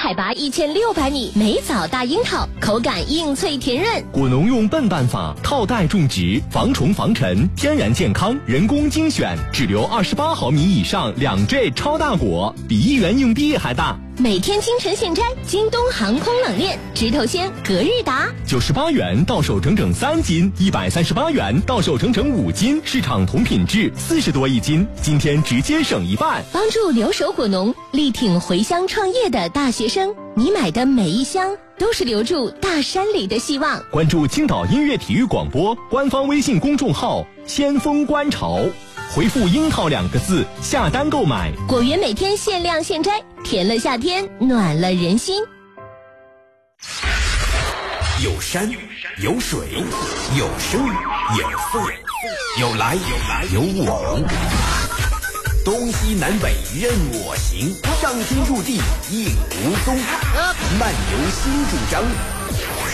海拔1600米，美枣大樱桃，口感硬脆甜润。 果农用笨办法套袋种植，防虫防尘，天然健康，人工精选，只留28毫米以上2J 超大果，比1元硬币还大。 每天清晨现摘，京东航空冷链，直头鲜，隔日达。 98元到手整整3斤，138元到手整整5斤，市场同品质40多一斤，今天直接省一半。 帮助留守果农，力挺回乡创业的大学生，你买的每一箱都是留住大山里的希望。 关注青岛音乐体育广播官方微信公众号先锋观潮，回复樱桃2个字下单购买。 果园每天限量现摘，甜了夏天，暖了人心。 有山有水有声有色，有来有往，东西南北任我行，上天入地应无踪，漫游新主张，